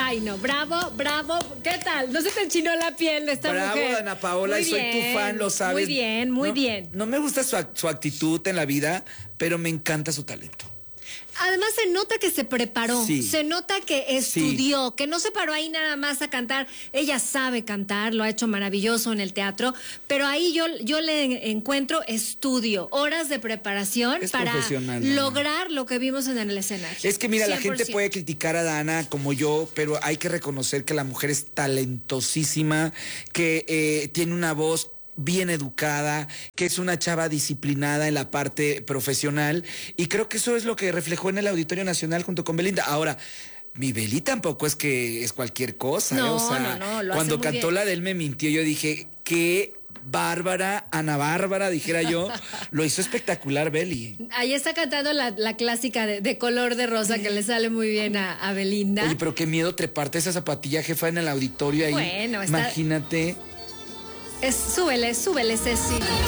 Ay, no, bravo, bravo. ¿Qué tal? ¿No se te enchinó la piel de esta Bravo, mujer? Dana Paola, Muy y soy bien, tu fan, lo sabes. Muy bien, muy bien. No me gusta su actitud en la vida, pero me encanta su talento. Además se nota que se preparó, Sí. se nota que estudió, que no se paró ahí nada más a cantar. Ella sabe cantar, lo ha hecho maravilloso en el teatro, pero ahí yo le encuentro estudio, horas de preparación Es para profesional, Dana. lograr lo que vimos en el escenario. Es que mira, la gente 100%. puede criticar a Dana como yo, pero hay que reconocer que la mujer es talentosísima, que tiene una voz bien educada, que es una chava disciplinada en la parte profesional, y creo que eso es lo que reflejó en el Auditorio Nacional junto con Belinda. Ahora, mi Beli tampoco es que es cualquier cosa, No, ¿eh? O sea, no, lo hace cuando muy cantó bien. la de Él me mintió, yo dije, qué bárbara, Ana Bárbara, dijera yo, lo hizo espectacular Beli. Ahí está cantando la clásica de color de rosa que le sale muy bien a Belinda. Oye, pero qué miedo treparte esa zapatilla, jefa, en el auditorio ahí. Bueno, está- Imagínate. Súbele, Ceci.